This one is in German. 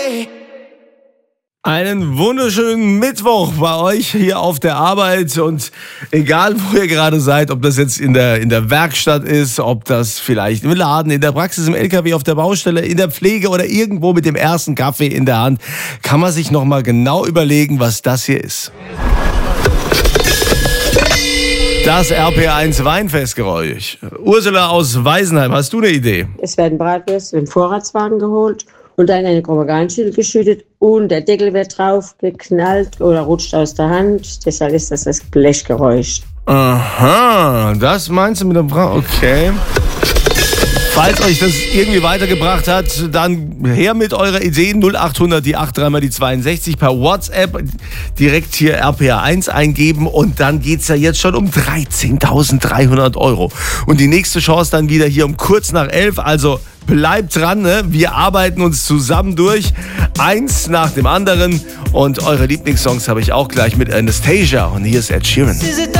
Einen wunderschönen Mittwoch bei euch hier auf der Arbeit und egal wo ihr gerade seid, ob das jetzt in der Werkstatt ist, ob das vielleicht im Laden, in der Praxis, im LKW, auf der Baustelle, in der Pflege oder irgendwo mit dem ersten Kaffee in der Hand, kann man sich nochmal genau überlegen, was das hier ist. Das RPR1 Weinfestgeräusch. Ursula aus Weisenheim, hast du eine Idee? Es werden Bratwürste im Vorratswagen geholt und dann in eine Chromaganschüssel geschüttet und der Deckel wird drauf geknallt oder rutscht aus der Hand. Deshalb ist das Blechgeräusch. Aha, das meinst du mit dem Okay. Falls euch das irgendwie weitergebracht hat, dann her mit eurer Idee 0800 die 83 mal die 62 per WhatsApp direkt hier RPR1 eingeben und dann geht's ja jetzt schon um 13.300 €. Und die nächste Chance dann wieder hier um kurz nach 11, also bleibt dran, ne? Wir arbeiten uns zusammen durch, eins nach dem anderen und eure Lieblingssongs habe ich auch gleich mit Anastasia und hier ist Ed Sheeran.